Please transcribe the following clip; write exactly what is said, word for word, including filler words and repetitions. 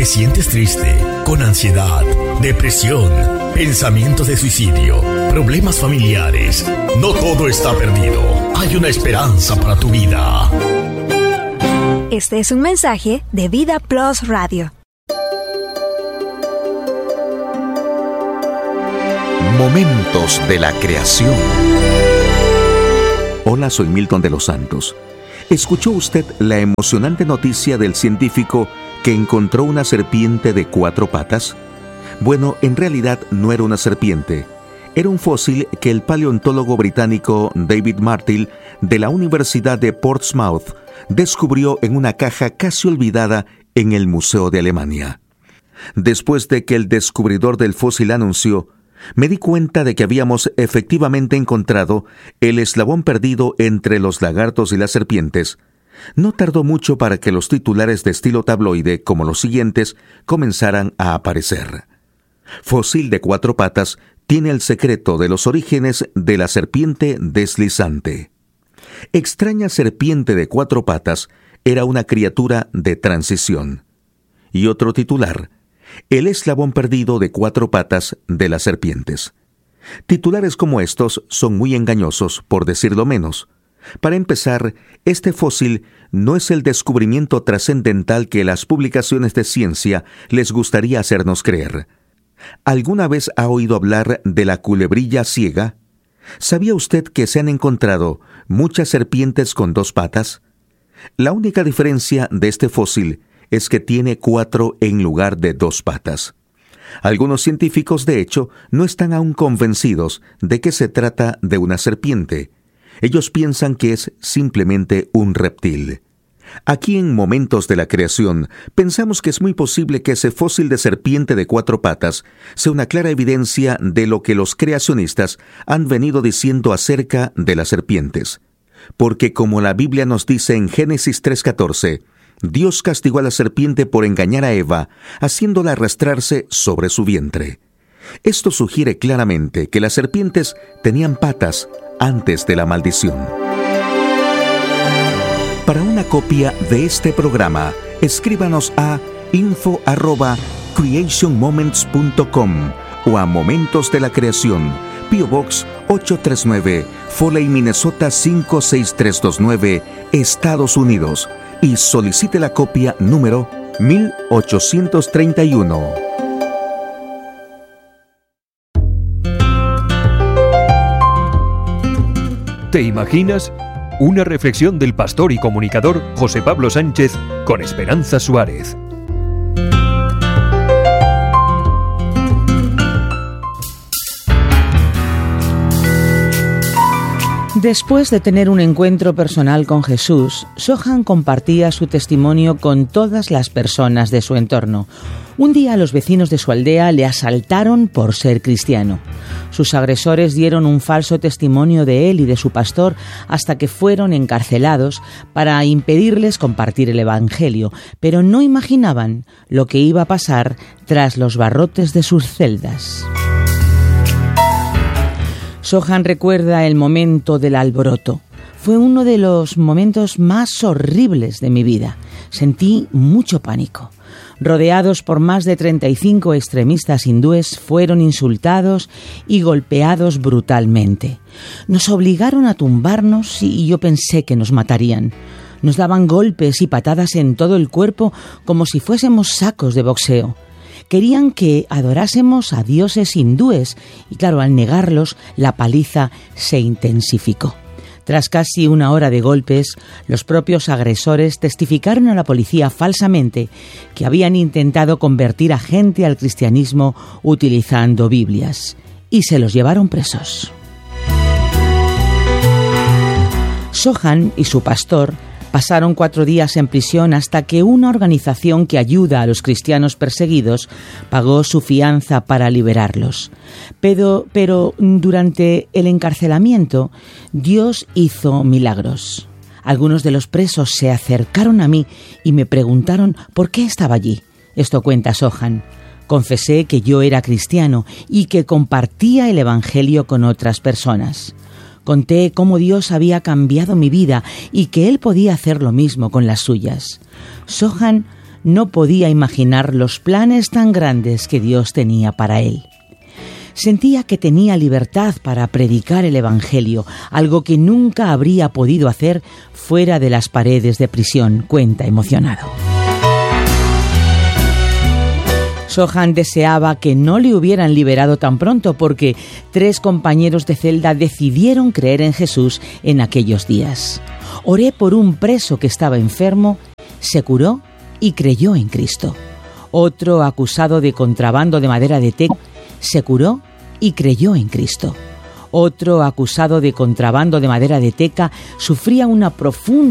¿Te sientes triste, con ansiedad, depresión, pensamientos de suicidio, problemas familiares? No todo está perdido. Hay una esperanza para tu vida. Este es un mensaje de Vida Plus Radio. Momentos de la creación. Hola, soy Milton de los Santos. ¿Escuchó usted la emocionante noticia del científico que encontró una serpiente de cuatro patas? Bueno, en realidad no era una serpiente. Era un fósil que el paleontólogo británico David Martell de la Universidad de Portsmouth descubrió en una caja casi olvidada en el Museo de Alemania. Después de que el descubridor del fósil anunció: me di cuenta de que habíamos efectivamente encontrado el eslabón perdido entre los lagartos y las serpientes, no tardó mucho para que los titulares de estilo tabloide, como los siguientes, comenzaran a aparecer. Fósil de cuatro patas tiene el secreto de los orígenes de la serpiente deslizante. Extraña serpiente de cuatro patas era una criatura de transición. Y otro titular: el eslabón perdido de cuatro patas de las serpientes. Titulares como estos son muy engañosos, por decirlo menos. Para empezar, este fósil no es el descubrimiento trascendental que las publicaciones de ciencia les gustaría hacernos creer. ¿Alguna vez ha oído hablar de la culebrilla ciega? ¿Sabía usted que se han encontrado muchas serpientes con dos patas? La única diferencia de este fósil es que tiene cuatro en lugar de dos patas. Algunos científicos, de hecho, no están aún convencidos de que se trata de una serpiente. Ellos piensan que es simplemente un reptil. Aquí en Momentos de la Creación, pensamos que es muy posible que ese fósil de serpiente de cuatro patas sea una clara evidencia de lo que los creacionistas han venido diciendo acerca de las serpientes. Porque como la Biblia nos dice en Génesis tres catorce, Dios castigó a la serpiente por engañar a Eva, haciéndola arrastrarse sobre su vientre. Esto sugiere claramente que las serpientes tenían patas antes de la maldición. Para una copia de este programa, escríbanos a info arroba creation moments punto com o a Momentos de la Creación, P O Box ocho tres nueve, Foley, Minnesota cinco seis tres dos nueve, Estados Unidos, y solicite la copia número mil ochocientos treinta y uno. ¿Te imaginas? Una reflexión del pastor y comunicador José Pablo Sánchez con Esperanza Suárez. Después de tener un encuentro personal con Jesús, Sohan compartía su testimonio con todas las personas de su entorno. Un día los vecinos de su aldea le asaltaron por ser cristiano. Sus agresores dieron un falso testimonio de él y de su pastor hasta que fueron encarcelados para impedirles compartir el evangelio, pero no imaginaban lo que iba a pasar tras los barrotes de sus celdas. Sohan recuerda el momento del alboroto. Fue uno de los momentos más horribles de mi vida. Sentí mucho pánico. Rodeados por más de treinta y cinco extremistas hindúes, fueron insultados y golpeados brutalmente. Nos obligaron a tumbarnos y yo pensé que nos matarían. Nos daban golpes y patadas en todo el cuerpo como si fuésemos sacos de boxeo. Querían que adorásemos a dioses hindúes y, claro, al negarlos, la paliza se intensificó. Tras casi una hora de golpes, los propios agresores testificaron a la policía falsamente que habían intentado convertir a gente al cristianismo utilizando Biblias, y se los llevaron presos. Sohan y su pastor pasaron cuatro días en prisión hasta que una organización que ayuda a los cristianos perseguidos pagó su fianza para liberarlos. Pero, pero durante el encarcelamiento, Dios hizo milagros. Algunos de los presos se acercaron a mí y me preguntaron por qué estaba allí. Esto cuenta Sohan. Confesé que yo era cristiano y que compartía el evangelio con otras personas. Conté cómo Dios había cambiado mi vida y que Él podía hacer lo mismo con las suyas. Sohan no podía imaginar los planes tan grandes que Dios tenía para él. Sentía que tenía libertad para predicar el Evangelio, algo que nunca habría podido hacer fuera de las paredes de prisión, cuenta emocionado. Sohan deseaba que no le hubieran liberado tan pronto porque tres compañeros de celda decidieron creer en Jesús en aquellos días. Oré por un preso que estaba enfermo, se curó y creyó en Cristo. Otro acusado de contrabando de madera de teca se curó y creyó en Cristo. Otro acusado de contrabando de madera de teca sufría una profunda